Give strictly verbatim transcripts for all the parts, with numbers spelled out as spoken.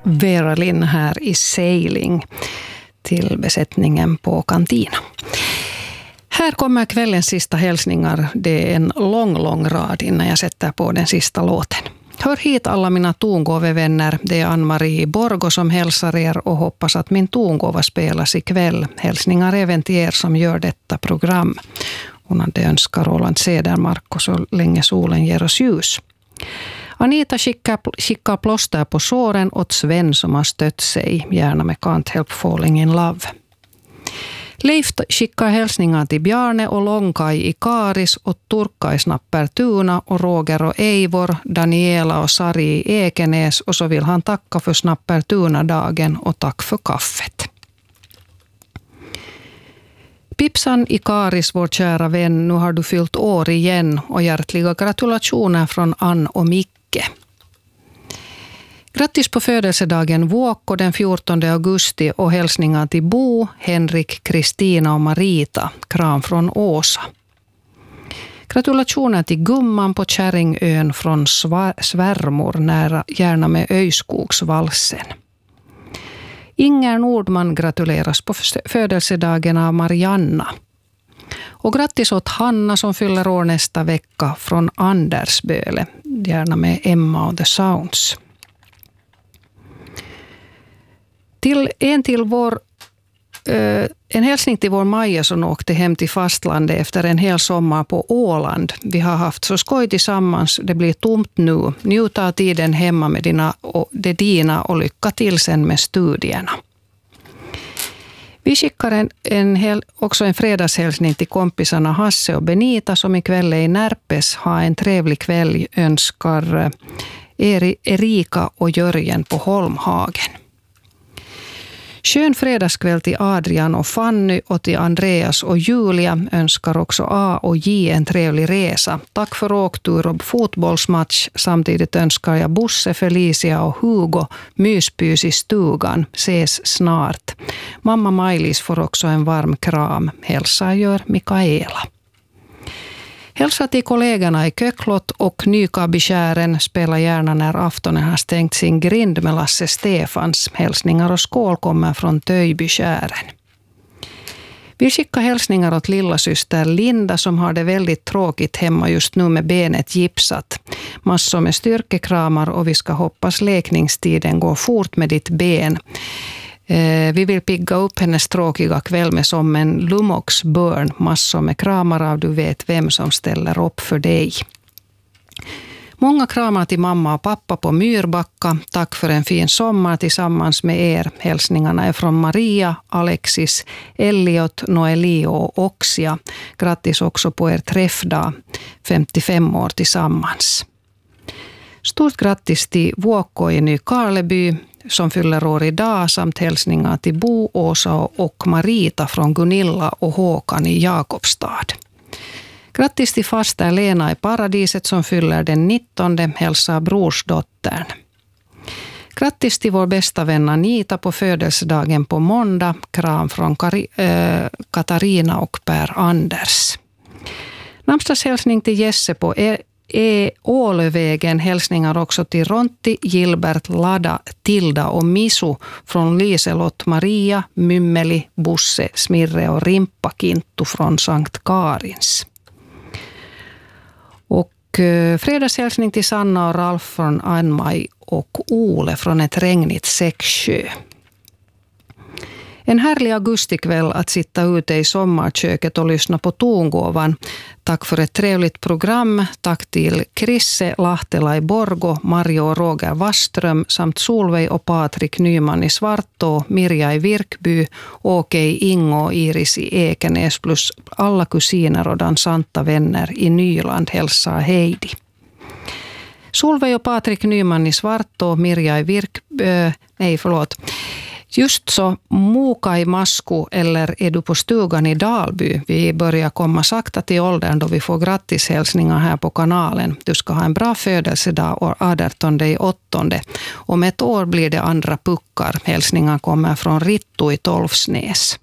Vera Lynn här i Sailing till besättningen på Cantina. Här kommer kvällens sista hälsningar. Det är en lång, lång rad innan jag sätter på den sista låten. Hör hit alla mina tongåvevänner. Det är Ann-Marie Borgo som hälsar er och hoppas att min tongåva spelas ikväll. Hälsningar även till er som gör detta program. Hon hade önskat Roland Cedermark och så länge solen ger oss ljus. Anita skickar, skickar plåster på såren åt Sven som har stött sig, gärna med Can't Help Falling in Love. Leif skickar hälsningar till Bjarne och Långkaj i Karis, åt Turkka i Snappertuna och Roger och Eivor, Daniela och Sari i Ekenäs, och så vill han tacka för Snappertuna-dagen och tack för kaffet. Pipsan i Karis, vår kära vän, nu har du fyllt år igen och hjärtliga gratulationer från Ann och Micke. Grattis på födelsedagen Vuokko den fjortonde augusti och hälsningar till Bo, Henrik, Kristina och Marita. Kram från Åsa. Gratulationer till Gumman på Kärringön från Svärmor nära gärna med Öjskogsvalsen. Inger Nordman gratuleras på födelsedagen av Marianna. Och grattis åt Hanna som fyller år nästa vecka från Andersböle, gärna med Emma och The Sounds. Till en till vår eh, en hälsning till vår Maja som åkte hem till fastlandet efter en hel sommar på Åland. Vi har haft så skoj tillsammans, det blir tomt nu. Njuta av tiden hemma med dina och det dina och lycka till sen med studierna. Vi skickar en, en hel, också en fredagshälsning till kompisarna Hasse och Benita som ikväll är i Närpes. Ha en trevlig kväll, önskar Eri, Erika och Jörgen på Holmhagen. Skön fredagskväll till Adrian och Fanny och till Andreas och Julia, önskar också A och J en trevlig resa. Tack för åktur och fotbollsmatch. Samtidigt önskar jag Bosse, Felicia och Hugo myspys i stugan. Ses snart. Mamma Maj-Lis får också en varm kram. Hälsa gör Mikaela. Hälsa till kollegorna i Köklot och Nykabikären. Spela gärna när aftonen har stängt sin grind med Lasse Stefans. Hälsningar och skål kommer från Töjbykären. Vi skickar hälsningar åt lilla syster Linda som har det väldigt tråkigt hemma just nu med benet gipsat. Massor med styrkekramar och vi ska hoppas läkningstiden går fort med ditt ben. Vi vill pigga upp hennes tråkiga kväll med som en Lumox Burn. Massor med kramar av du vet vem som ställer upp för dig. Många kramar till mamma och pappa på Myrbacka. Tack för en fin sommar tillsammans med er. Hälsningarna är från Maria, Alexis, Elliot, Noeli och Oxia. Grattis också på er träffdag. femtiofem år tillsammans. Stort grattis till Vuokko i Nykarleby som fyller år idag, samt hälsningar till Bo, Åsa och Marita från Gunilla och Håkan i Jakobstad. Grattis till faster Lena i Paradiset som fyller den nittonde, hälsar brorsdottern. Grattis till vår bästa vän Anita på födelsedagen på måndag, kram från Kari, äh, Katarina och Per Anders. Namnsdagshälsning till Jesse på er är Ålövägen, hälsningar också till Ronti, Gilbert, Lada, Tilda och Misu från Liselott, Maria, Mymmeli, Busse, Smirre och Rimpa Kintu från Sankt Karins. Och eh, fredagshälsning till Sanna och Ralf från Anmaj och Ole från ett regnigt Säcksjö. En härlig augustikväll att sitta ute i sommarköket och lyssna på tongåvan. Tack för ett trevligt program. Tack till Krisse Lahtela i Borgo, Mario och Roger Waström samt Solveig och Patrik Nyman i Svartå, Mirja i Virkby, Åke i Ingo och Iris i Ekenäs plus alla kusiner och dansanta vänner i Nyland hälsar Heidi. Solveig och Patrik Nyman i Svartå, Mirja i Virkby, äh, nej förlåt. Just så, Mukai Masku eller är du på stugan i Dalby? Vi börjar komma sakta till åldern då vi får grattishälsningar här på kanalen. Du ska ha en bra födelsedag år artonde i åttonde. Om ett år blir det andra puckar. Hälsningar kommer från Rittu i Tolfsnäs.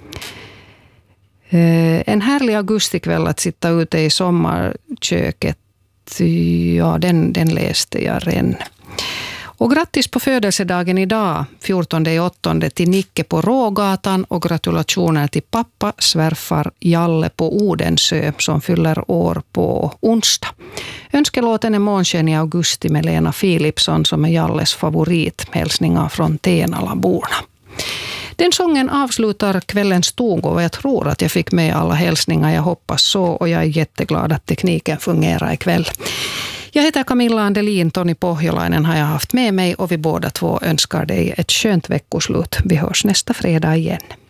En härlig augustikväll att sitta ute i sommarköket. Ja, den, den läste jag redan. Och grattis på födelsedagen idag, fjortonde åttonde till Nicke på Rågatan och gratulationer till pappa, svärfar Jalle på Odensö som fyller år på onsdag. Önskelåten är Månsken i augusti med Lena Philipsson som är Jalles favorit. Hälsningar från Tenalaborna. Den sången avslutar kvällens tåg och jag tror att jag fick med alla hälsningar. Jag hoppas så och jag är jätteglad att tekniken fungerar ikväll. Jag heter Camilla Andelin, Toni Pohjolainen har jag haft med mig och vi båda två önskar dig ett skönt veckoslut. Vi hörs nästa fredag igen.